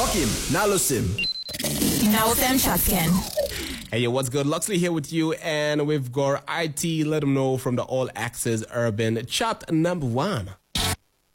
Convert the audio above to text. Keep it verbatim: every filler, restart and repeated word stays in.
Lock him, now listen. Now them chatting. Hey, yo, what's good? Luxley here with you, and we've got I T. Let them know from the All Access Urban Chat number one.